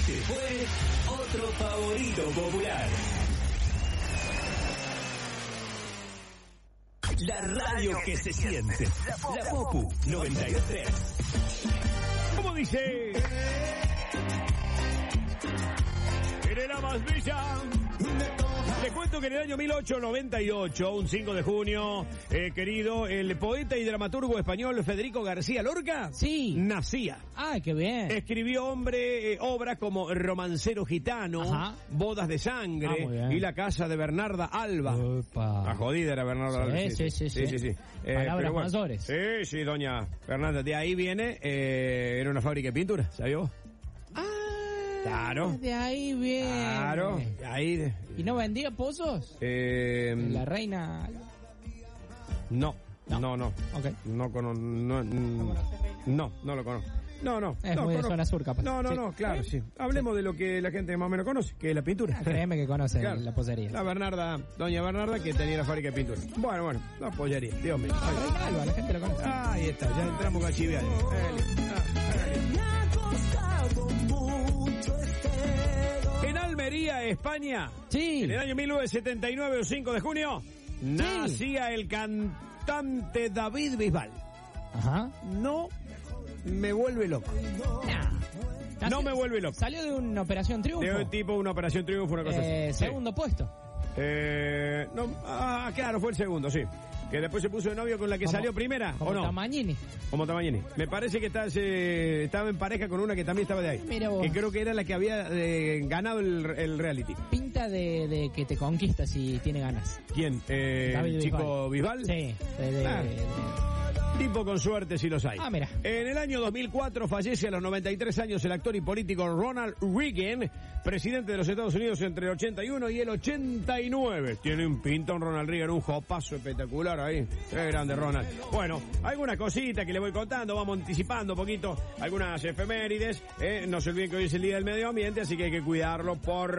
Este fue otro favorito popular. La radio que se siente. La Popu 92.3. ¿Cómo dice? En la más bella. Te cuento que en el año 1898, un 5 de junio, querido, el poeta y dramaturgo español Federico García Lorca, sí, nacía. Ah, qué bien. Escribió obras como Romancero Gitano, ajá, Bodas de Sangre y La Casa de Bernarda Alba. Opa. La jodida era Bernarda Alba. Sí. Palabras mayores. Sí, doña Bernarda. De ahí viene, era una fábrica de pintura, ¿sabes vos? Claro. De ahí viene. Claro, de ahí. ¿Y no vendía pozos? La reina. No. Okay. No lo conozco. No. Es muy de zona sur, capaz. No, claro, sí. Hablemos de lo que la gente más o menos conoce, que es la pintura. Créeme que conoce claro. La pollería. La doña Bernarda, que tenía la fábrica de pintura. Bueno, la pollería, Dios mío. La gente lo conoce. Ahí está, ya entramos con chiviar. En Almería, España, sí, en el año 1979, el 5 de junio, nacía el cantante David Bisbal. Ajá. No me vuelve loco. No me vuelve loco. Salió de una Operación Triunfo. De tipo una Operación Triunfo, una cosa así. Segundo puesto. Claro, fue el segundo, sí. Que después se puso de novio con la que salió primera, ¿o no? Tamagnini. Como Tamagnini. Me parece que estaba en pareja con una que también estaba de ahí. Mira vos. Que creo que era la que había ganado el reality. Pinta de que te conquista si tiene ganas. ¿Quién? ¿El chico Bisbal? Sí. Tipo con suerte si los hay. Mira. En el año 2004 fallece a los 93 años el actor y político Ronald Reagan, presidente de los Estados Unidos entre el 81 y el 89. Tiene un pintón Ronald Reagan, un jopazo espectacular ahí. Qué grande Ronald. Bueno, alguna cosita que le voy contando, vamos anticipando un poquito algunas efemérides. No se olviden que hoy es el Día del Medio Ambiente, así que hay que cuidarlo por